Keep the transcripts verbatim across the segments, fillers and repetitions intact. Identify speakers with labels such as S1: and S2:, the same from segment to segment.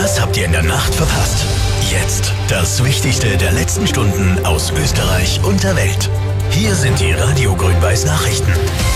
S1: Das habt ihr in der Nacht verpasst. Jetzt das Wichtigste der letzten Stunden aus Österreich und der Welt. Hier sind die Radio Grün-Weiß Nachrichten.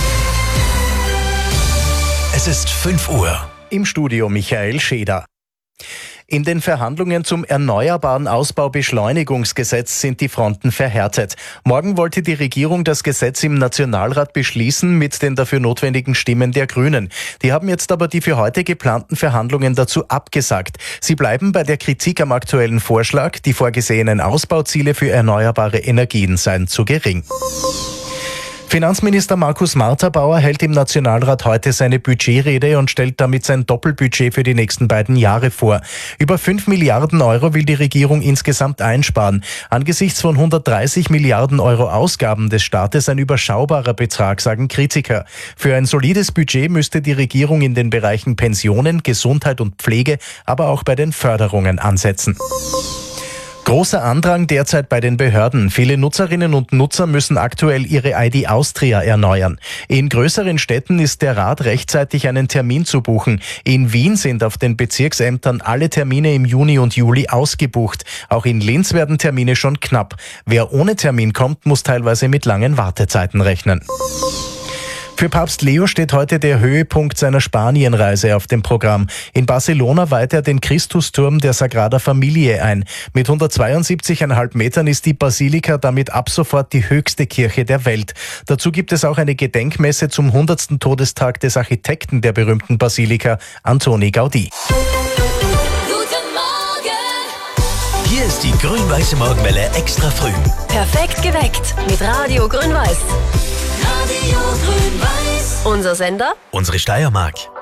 S1: Es ist fünf Uhr.
S2: Im Studio Michael Scheder. In den Verhandlungen zum Erneuerbaren Ausbaubeschleunigungsgesetz sind die Fronten verhärtet. Morgen wollte die Regierung das Gesetz im Nationalrat beschließen mit den dafür notwendigen Stimmen der Grünen. Die haben jetzt aber die für heute geplanten Verhandlungen dazu abgesagt. Sie bleiben bei der Kritik am aktuellen Vorschlag, die vorgesehenen Ausbauziele für erneuerbare Energien seien zu gering. Finanzminister Markus Marthabauer hält im Nationalrat heute seine Budgetrede und stellt damit sein Doppelbudget für die nächsten beiden Jahre vor. Über fünf Milliarden Euro will die Regierung insgesamt einsparen. Angesichts von hundertdreißig Milliarden Euro Ausgaben des Staates ein überschaubarer Betrag, sagen Kritiker. Für ein solides Budget müsste die Regierung in den Bereichen Pensionen, Gesundheit und Pflege, aber auch bei den Förderungen ansetzen. Großer Andrang derzeit bei den Behörden. Viele Nutzerinnen und Nutzer müssen aktuell ihre I D Austria erneuern. In größeren Städten ist der Rat rechtzeitig einen Termin zu buchen. In Wien sind auf den Bezirksämtern alle Termine im Juni und Juli ausgebucht. Auch in Linz werden Termine schon knapp. Wer ohne Termin kommt, muss teilweise mit langen Wartezeiten rechnen. Für Papst Leo steht heute der Höhepunkt seiner Spanienreise auf dem Programm. In Barcelona weiht er den Christusturm der Sagrada Familie ein. Mit hundertzweiundsiebzig Komma fünf Metern ist die Basilika damit ab sofort die höchste Kirche der Welt. Dazu gibt es auch eine Gedenkmesse zum hundertsten Todestag des Architekten der berühmten Basilika, Antoni Gaudí.
S1: Hier ist die Grün-Weiße Morgenwelle extra früh.
S3: Perfekt geweckt mit Radio Grün-Weiß. Radio Grün-Weiß. Unser Sender?
S1: Unsere Steiermark.